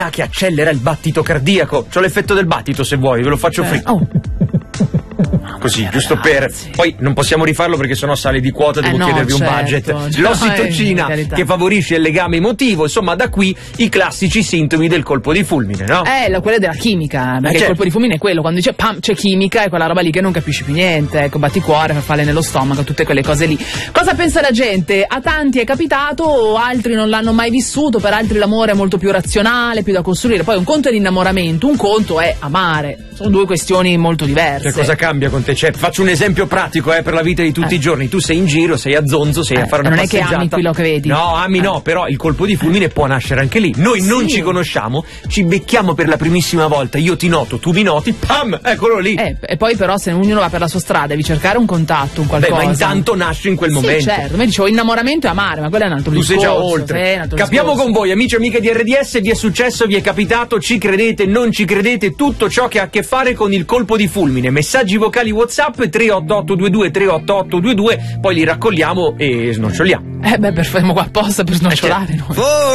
che accelera il battito cardiaco. C'ho l'effetto del battito, se vuoi, ve lo faccio così, giusto per... Poi non possiamo rifarlo perché sennò sale di quota, devo chiedervi un budget. L'ossitocina che favorisce il legame emotivo, insomma, da qui i classici sintomi del colpo di fulmine, no? Quella della chimica, perché il colpo di fulmine è quello, quando dice pam, c'è chimica, è quella roba lì che non capisci più niente, ecco, batticuore, farfalle nello stomaco, tutte quelle cose lì. Cosa pensa la gente? A tanti è capitato, altri non l'hanno mai vissuto, per altri l'amore è molto più razionale, più da costruire. Poi un conto è l'innamoramento, un conto è amare. Sono due questioni molto diverse. Che cosa cambia con te? Cioè, faccio un esempio pratico per la vita di tutti i giorni. Tu sei in giro, sei a zonzo, sei a fare una passeggiata. Non è che ami quello che vedi. No, no, però il colpo di fulmine può nascere anche lì. Noi non ci conosciamo, ci becchiamo per la primissima volta, io ti noto, tu mi noti, pam, eccolo lì. E poi però se ognuno va per la sua strada, devi cercare un contatto, un qualcosa. Ma intanto nasce in quel momento. Certo, io dicevo innamoramento e amare, ma quello è un altro discorso. Tu sei già oltre. Capiamo con voi, amici e amiche di RDS, vi è successo, vi è capitato, ci credete, non ci credete, tutto ciò che ha a che fare con il colpo di fulmine. Messaggi vocali WhatsApp 38822 38822, poi li raccogliamo e snoccioliamo. Siamo qua apposta per snocciolare.